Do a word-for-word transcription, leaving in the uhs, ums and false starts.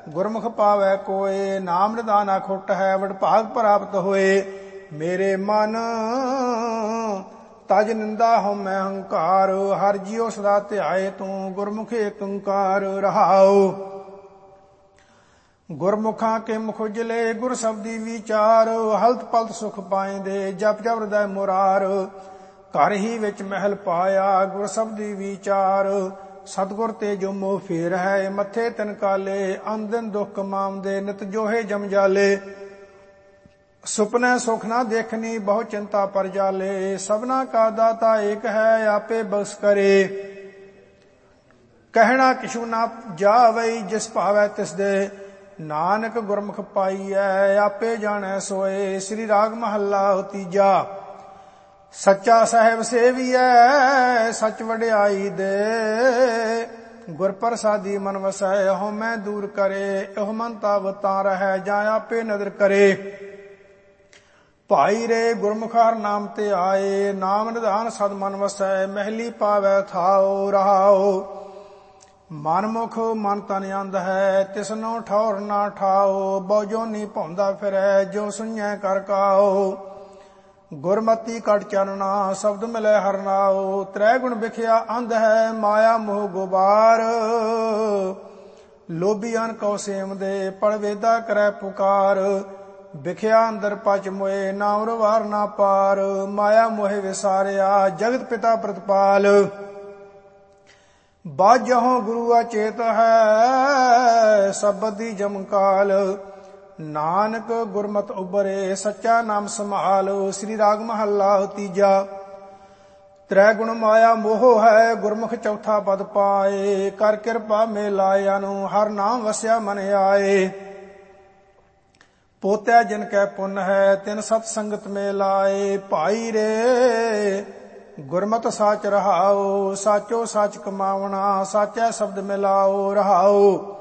ਗੁਰਮੁਖ ਪਾਵੈ ਕੋਏ। ਨਾਮ ਨਿਦਾਨ ਅਖੁੱਟ ਹੈ ਵਡਭਾਗ ਪ੍ਰਾਪਤ ਹੋਏ। ਮੇਰੇ ਮਨ ਤਜ ਨਿੰਦਾ ਹਉਮੈ ਹੰਕਾਰ। ਹਰਿ ਜੀਉ ਸਦਾ ਧਿਆਏ ਤੂੰ ਗੁਰਮੁਖ ਏਕ ਓੰਕਾਰ ਰਹਾਉ। ਗੁਰਮੁਖਾਂ ਕੇ ਮੁਖ ਉਜਲੇ ਗੁਰ ਸ਼ਬਦੀ ਵਿਚਾਰ। ਹਲਤ ਪਲਤ ਸੁਖ ਪਾਇਂਦੇ ਜਪ ਜਪ ਹਿਰਦੈ ਮੁਰਾਰ। ਘਰ ਹੀ ਵਿੱਚ ਮਹਿਲ ਪਾਇਆ ਗੁਰ ਸ਼ਬਦੀ ਵਿਚਾਰ। ਸਤਿਗੁਰ ਤੇ ਜੋ ਮੋਹ ਫੇਰ ਹੈ ਮੱਥੇ ਤਿਨ ਕਾਲੇ। ਅੰਨ ਦਿਨ ਦੁਖ ਕਮਾਉਂਦੇ ਨਿਤ ਜੋਹੇ ਜਮ ਜਾਲੇ। ਸੁਪਨੇ ਸੁਖ ਨਾ ਦੇਖਨੀ ਬਹੁ ਚਿੰਤਾ ਪਰ ਜਾਲੇ। ਸਭਨਾ ਕਾ ਦਾਤਾ ਏਕ ਹੈ ਆਪੇ ਬਖਸ਼ ਕਰੇ। ਕਹਿਣਾ ਕਿਛੂ ਨਾ ਜਾਵਈ ਜਿਸ ਭਾਵੈ ਤਿਸ ਦੇ। ਨਾਨਕ ਗੁਰਮੁਖ ਪਾਈਐ ਆਪੇ ਜਾਣੈ ਸੋਏ। ਸ੍ਰੀ ਰਾਗ ਮਹੱਲਾ ਤੀਜਾ। ਸੱਚਾ ਸਾਹਿਬ ਸੇਵੀਐ ਸੱਚ ਵਡਿਆਈ ਦੇ। ਗੁਰ ਪ੍ਰਸਾਦੀ ਮਨ ਵਸੈ ਹਉਮੈ ਦੂਰ ਕਰੇ। ਇਹੋ ਮਨ ਤਬ ਤਾਂ ਰਹੈ ਜਾਂ ਆਪੇ ਨਦਰ ਕਰੇ। ਭਾਈ ਰੇ ਗੁਰਮੁਖ ਹਰਿ ਨਾਮ ਤੇ ਆਏ। ਨਾਮ ਨਿਧਾਨ ਸਦ ਮਨ ਵਸੈ ਮਹਿਲੀ ਪਾਵੈ ਥਾਉ ਰਹਾਉ। ਮਨਮੁਖ ਮਨ ਤਨ ਅੰਧ ਹੈ ਤਿਸਨੋ ਠੌਰ ਨਾ ਠਾਓ। ਬਹੁ ਜੋਨੀ ਭੌਂਦਾ ਫਿਰੈ ਜੋ ਸੁਣਿਐ ਕਰ ਕਾਓ। ਗੁਰਮਤੀ ਕਟ ਚਰਣਾ ਸ਼ਬਦ ਮਿਲੈ ਹਰਿ ਨਾਉ। ਤ੍ਰੈ ਗੁਣ ਵਿਖਿਆ ਅੰਧ ਹੈ ਮਾਇਆ ਮੋਹ ਗੁਬਾਰ। ਲੋਭੀਆਂ ਕਉ ਸੇਮ ਦੇ ਪੜ ਵੇਦਾ ਕਰੈ ਪੁਕਾਰ। ਵਿਖਿਆ ਅੰਦਰ ਪਚ ਮੋਏ ਨਾਮ ਰਵਾਰ ਨਾ ਪਾਰ। ਮਾਇਆ ਮੋਹਿ ਵਿਸਾਰਿਆ ਜਗਤ ਪਿਤਾ ਪ੍ਰਤਪਾਲ। ਬਾਝਹੁ ਗੁਰੂ ਅਚੇਤ ਹੈ ਸਬਦੀ ਜਮਕਾਲ। ਨਾਨਕ ਗੁਰਮਤਿ ਉਬਰੇ ਸੱਚਾ ਨਾਮ ਸੰਭਾਲ। ਸ੍ਰੀ ਰਾਗ ਮਹੱਲਾ ਤੀਜਾ। ਤ੍ਰੈ ਗੁਣ ਮਾਇਆ ਮੋਹ ਹੈ ਗੁਰਮੁਖ ਚੌਥਾ ਪਦ ਪਾਏ। ਕਰ ਕਿਰਪਾ ਮੇਲਾਇਆ ਨੂੰ ਹਰ ਨਾਮ ਵਸਿਆ ਮਨ ਆਏ। ਪੋਤਿਆ ਜਿਨ ਕੈ ਪੁੰਨ ਹੈ ਤਿਨ ਸਤ ਸੰਗਤ ਮੇ ਲਾਏ। ਭਾਈ ਰੇ ਗੁਰਮਤਿ ਸਾਚ ਰਹਾਉ। ਸਾਚੋ ਸੱਚ ਕਮਾਵਣਾ ਸਾਚੈ ਸ਼ਬਦ ਮਿਲਾਓ ਰਹਾਉ।